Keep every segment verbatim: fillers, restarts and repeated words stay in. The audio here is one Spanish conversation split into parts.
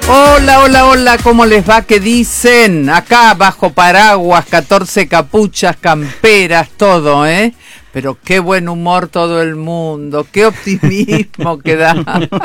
Hola, hola, hola, ¿cómo les va? ¿Qué dicen? Acá bajo paraguas, catorce capuchas, camperas, todo, ¿eh? Pero qué buen humor todo el mundo, qué optimismo que da.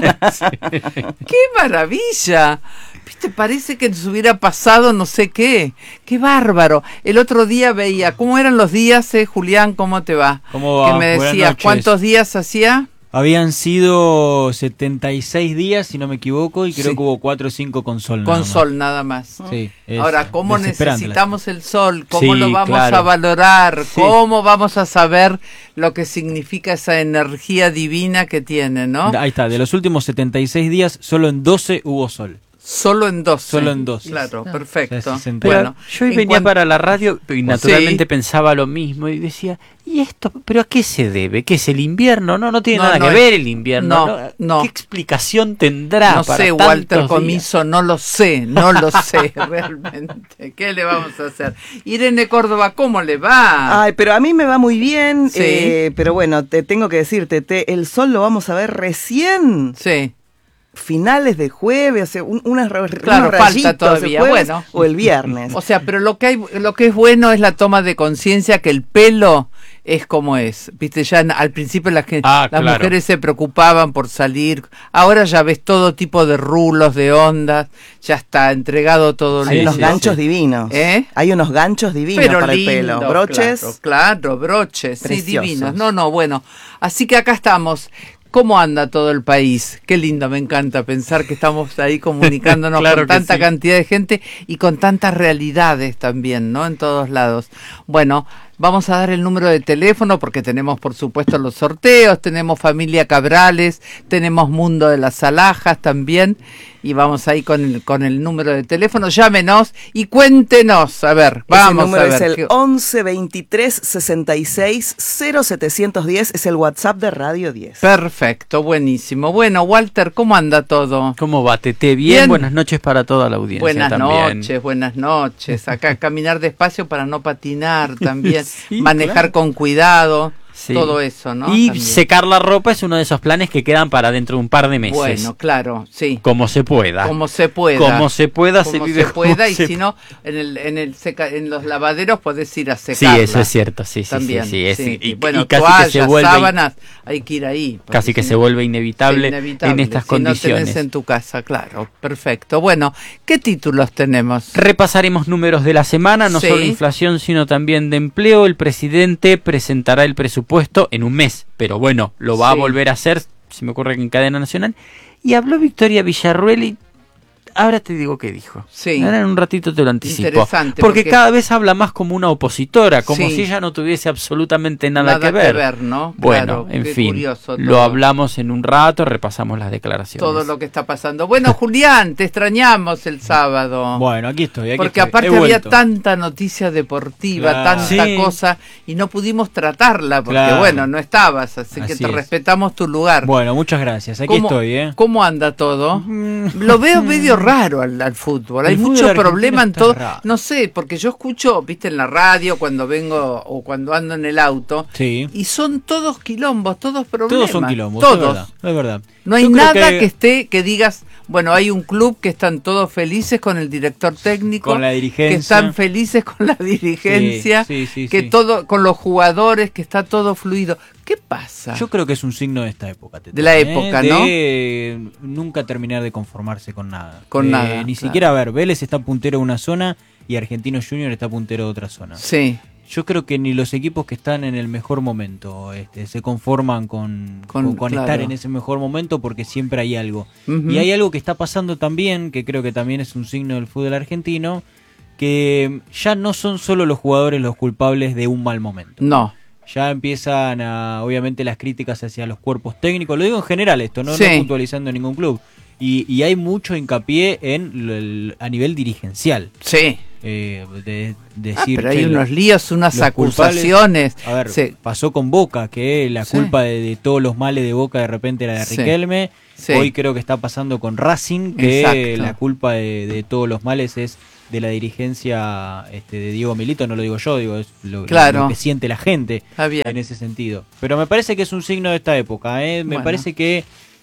¡Qué maravilla! ¿Viste? Parece que nos hubiera pasado no sé qué. ¡Qué bárbaro! El otro día veía, ¿cómo eran los días, eh, Julián? ¿Cómo te va? ¿Cómo va? Que me Buenas decías, noches. ¿cuántos días hacía? Habían sido setenta y seis días, si no me equivoco, y creo Sí. que hubo cuatro o cinco con sol. Con nada sol más. nada más. Sí, es Ahora, ¿cómo desesperante la necesitamos el sol? ¿Cómo Sí, lo vamos claro. a valorar? Sí. ¿Cómo vamos a saber lo que significa esa energía divina que tiene, no? Ahí está, de los últimos setenta y seis días, solo en doce hubo sol. Solo en doce. Solo en doce. Claro, Sí. perfecto. O sea, sesenta. Pero Bueno, yo hoy en venía cuan- para la radio y naturalmente Sí. pensaba lo mismo y decía, ¿y esto? ¿Pero a qué se debe? ¿Qué es el invierno? No, no tiene No, nada no que es- ver el invierno. no, no. ¿Qué explicación tendrá No para sé, tantos Walter días? Comiso, no lo sé, no lo sé realmente. ¿Qué le vamos a hacer? Irene Córdoba, ¿cómo le va? Ay, pero a mí me va muy bien, Sí. eh, pero bueno, te tengo que decirte, te, el sol lo vamos a ver recién, Sí. finales de jueves, o sea, un- unas ra- Claro, unos falta rayitos todavía, el jueves bueno. o el viernes. O sea, pero lo que hay, lo que es bueno es la toma de conciencia que el pelo es como es. Viste, ya en- al principio la gen- Ah, las claro. mujeres se preocupaban por salir. Ahora ya ves todo tipo de rulos, de ondas. Ya está entregado todo el Hay Sí, unos sí, ganchos sí. divinos. ¿Eh? Hay unos ganchos divinos Pero para lindo, el pelo. Broches. Claro, claro, broches. Sí, Preciosos. divinos. No, no, bueno. Así que acá estamos. ¿Cómo anda todo el país? Qué lindo, me encanta pensar que estamos ahí comunicándonos Claro con que tanta sí. cantidad de gente y con tantas realidades también, ¿no? En todos lados. Bueno, vamos a dar el número de teléfono porque tenemos, por supuesto, los sorteos, tenemos Familia Cabrales, tenemos Mundo de las Alhajas también y vamos ahí con el, con el número de teléfono. Llámenos y cuéntenos. A ver, vamos Ese número a ver. es el ¿qué- once veintitrés sesenta y seis cero setecientos diez, es el WhatsApp de Radio diez. Perfecto, buenísimo. Bueno, Walter, ¿cómo anda todo? ¿Cómo va, Tete? Bien, Bien. buenas noches para toda la audiencia Buenas también. noches, buenas noches. Acá caminar despacio para no patinar también, Sí, manejar claro. con cuidado, Sí. todo eso, ¿no? Y También. secar la ropa es uno de esos planes que quedan para dentro de un par de meses. Bueno, claro, sí. Como se pueda. Como se pueda. Como se pueda, se Como vive se pueda como y se si no, en el, en el seca, en los lavaderos podés ir a Sí, secarla. eso es cierto, sí, sí, También, sí, sí, es- sí. y, Y bueno, y casi toallas, que se vuelve sábanas, hay que ir ahí. porque casi que si se no- vuelve inevitable, Sí, inevitable, en estas si condiciones. no tenés en tu casa, claro, perfecto. Bueno, ¿qué títulos tenemos? Repasaremos números de la semana, no Sí. solo inflación, sino también de empleo. El presidente presentará el presupuesto en un mes, pero bueno, lo va Sí. a volver a hacer, se me ocurre que en cadena nacional. Y habló Victoria Villarruel y ahora te digo qué dijo. Sí. Ahora en un ratito te lo anticipo. Interesante, Porque, porque- cada vez habla más como una opositora, como Sí. si ella no tuviese absolutamente nada, que ver. ¿no? Bueno, Claro, en qué fin, curioso lo todo. hablamos en un rato, repasamos las declaraciones. Todo lo que está pasando. Bueno, Julián, te extrañamos el sábado. Bueno, aquí estoy. Aquí Porque estoy. aparte He había vuelto. tanta noticia deportiva, Claro. tanta Sí. cosa, y no pudimos tratarla, porque Claro. bueno, no estabas, así, que Así te es. respetamos tu lugar. Bueno, muchas gracias. Aquí ¿Cómo, estoy, ¿eh? ¿Cómo anda todo? Lo veo medio raro al, al fútbol. Hay El fútbol mucho argentino problema en está todo. raro. No sé, porque yo escucho, viste, en la radio cuando vengo o cuando ando en el auto, Sí. y son todos quilombos, todos problemas. Todos son quilombos, Todos. es verdad. Es verdad. No hay Yo creo nada que... esté, que digas, bueno, hay un club que están todos felices con el director técnico, Con la dirigencia. que están felices con la dirigencia, Sí, sí, sí, que sí. todo, con los jugadores, que está todo fluido. ¿Qué pasa? Yo creo que es un signo de esta época. Tete, De la ¿eh? época, de ¿no? eh, nunca terminar de conformarse con nada. Con Eh, nada, Ni claro. siquiera, a ver, Vélez está puntero de una zona y Argentino Junior está puntero de otra zona. Sí, Yo creo que ni los equipos que están en el mejor momento este, se conforman con, Con- con, con claro. estar en ese mejor momento porque siempre hay algo. Ujú. Y hay algo que está pasando también, que creo que también es un signo del fútbol argentino, que ya no son solo los jugadores los culpables de un mal momento. no. Ya empiezan, a, obviamente, las críticas hacia los cuerpos técnicos. Lo digo en general esto, no, Sí. no puntualizando en ningún club. Y, y hay mucho hincapié en lo- el- a nivel dirigencial. Sí. Eh, de, Ah, decir pero hay que unos lo- líos, unas los acusaciones. culpables- a ver, Sí. pasó con Boca, que la Sí. culpa de, de todos los males de Boca de repente era de Sí. Riquelme. Sí. Hoy creo que está pasando con Racing, que Exacto. la culpa de, de todos los males es de la dirigencia este, de Diego Milito, no lo digo yo, digo es lo, Claro. lo que siente la gente Está bien. en ese sentido. Pero me parece que es un signo de esta época, ¿eh? Me Bueno. parece que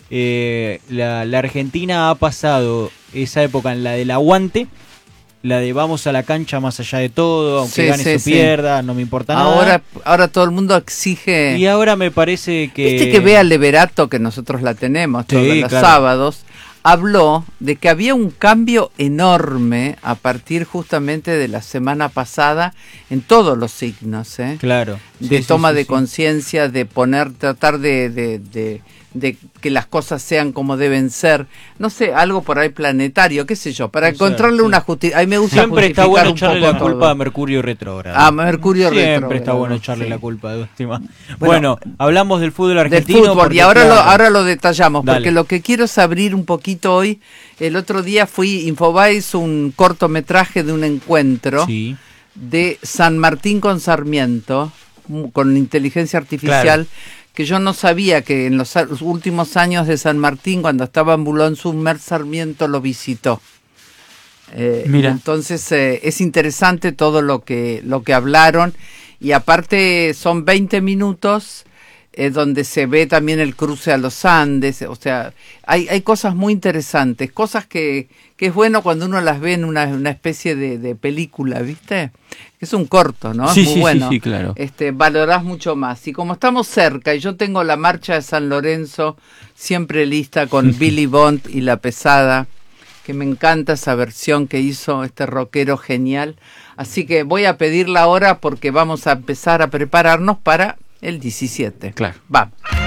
eh, la, la Argentina ha pasado esa época en la del aguante, la de vamos a la cancha más allá de todo, aunque Sí, gane sí, o sí. pierda, no me importa nada. Ahora, ahora todo el mundo exige. Y ahora me parece que... Viste que Bea Leverato, que nosotros la tenemos todos Sí, los claro. sábados, habló de que había un cambio enorme a partir justamente de la semana pasada en todos los signos, ¿eh? Claro. De Sí, sí, toma sí, de sí. conciencia, de poner, tratar de, de, de, de que las cosas sean como deben ser. No sé, algo por ahí planetario, qué sé yo, para No sé, encontrarle sí. una justicia. A mí me gusta Siempre está justificar bueno un echarle poco la culpa todo. a Mercurio retrógrado. A Mercurio Siempre retrógrado, está bueno echarle sí. la culpa de última. Bueno, hablamos del fútbol Del argentino. fútbol, porque, y ahora, lo, claro, ahora lo detallamos, Dale. porque lo que quiero es abrir un poquito hoy. El otro día fui, Infobae hizo un cortometraje de un encuentro Sí. de San Martín con Sarmiento, m- con inteligencia artificial, que yo no sabía que en los, a- los últimos años de San Martín, cuando estaba en Boulogne-sur-Mer, Sarmiento lo visitó. Eh, Mira. y entonces eh, es interesante todo lo que, lo que hablaron, y aparte son veinte minutos eh, donde se ve también el cruce a los Andes, o sea, hay, hay cosas muy interesantes, cosas que, que es bueno cuando uno las ve en una, una especie de, de película, ¿viste? Es un corto, ¿no? Sí, es muy sí, bueno. sí, sí, claro. Este, valorás mucho más. Y como estamos cerca, y yo tengo la marcha de San Lorenzo siempre lista con Billy Bond y La Pesada, que me encanta esa versión que hizo este rockero genial. Así que voy a pedirla ahora porque vamos a empezar a prepararnos para el diecisiete. Claro. Vamos.